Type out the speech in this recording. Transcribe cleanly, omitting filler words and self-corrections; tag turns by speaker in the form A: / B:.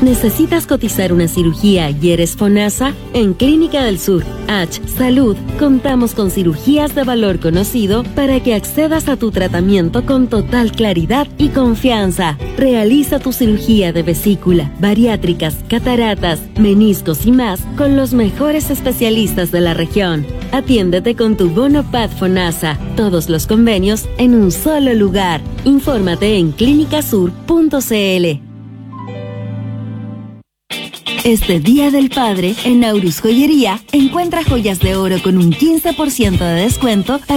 A: ¿Necesitas cotizar una cirugía y eres FONASA? En Clínica del Sur, H Salud, contamos con cirugías de valor conocido para que accedas a tu tratamiento con total claridad y confianza. Realiza tu cirugía de vesícula, bariátricas, cataratas, meniscos y más con los mejores especialistas de la región. Atiéndete con tu bono PAD FONASA. Todos los convenios en un solo lugar. Infórmate en clinicasur.cl. Este Día del Padre, en Aurus Joyería, encuentra joyas de oro con un 15% de descuento